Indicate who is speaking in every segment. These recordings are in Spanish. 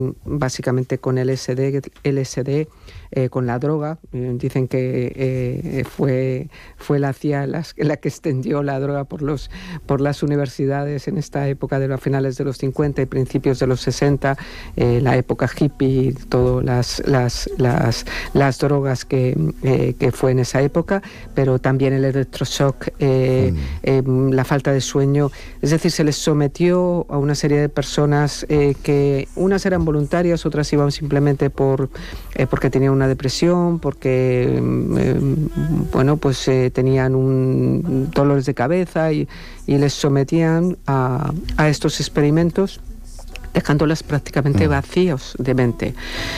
Speaker 1: básicamente con LSD, con la droga. Dicen que fue la CIA la que extendió la droga por las universidades en esta época de los finales de los 50 y principios de los 60, la época hippie, todas las drogas que fue en esa época, pero también el electroshock, la falta de sueño. Es decir, se les sometió a una serie de personas que unas eran voluntarias, otras iban simplemente porque tenían una depresión, porque tenían dolores de cabeza y les sometían a estos experimentos, dejándolas prácticamente vacíos de mente.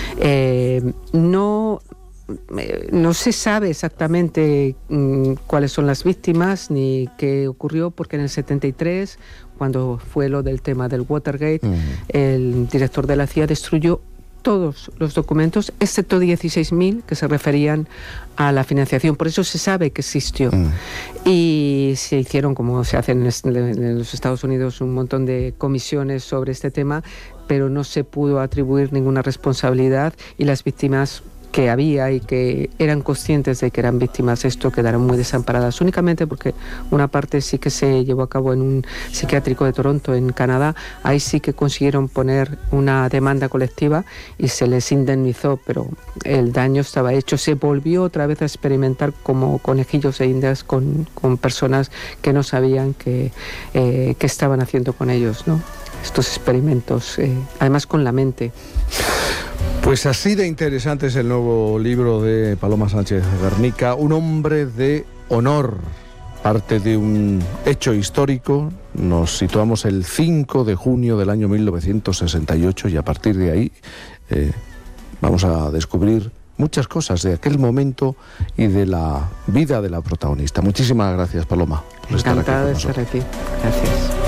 Speaker 1: No se sabe exactamente cuáles son las víctimas ni qué ocurrió, porque en el 73, cuando fue lo del tema del Watergate, el director de la CIA destruyó todos los documentos, excepto 16.000 que se referían a la financiación. Por eso se sabe que existió. Y se hicieron, como se hacen en los Estados Unidos, un montón de comisiones sobre este tema, pero no se pudo atribuir ninguna responsabilidad, y las víctimas que había y que eran conscientes de que eran víctimas de esto quedaron muy desamparadas, únicamente porque una parte sí que se llevó a cabo en un psiquiátrico de Toronto, en Canadá. Ahí sí que consiguieron poner una demanda colectiva y se les indemnizó, pero el daño estaba hecho. Se volvió otra vez a experimentar como conejillos de indias con personas que no sabían qué estaban haciendo con ellos, ¿no? Estos experimentos, además con la mente.
Speaker 2: Pues así de interesante es el nuevo libro de Paloma Sánchez Garnica, Un hombre de honor, parte de un hecho histórico. Nos situamos el 5 de junio del año 1968 y a partir de ahí vamos a descubrir muchas cosas de aquel momento y de la vida de la protagonista. Muchísimas gracias, Paloma, por estar aquí con nosotros.
Speaker 1: Encantada de estar aquí. Gracias.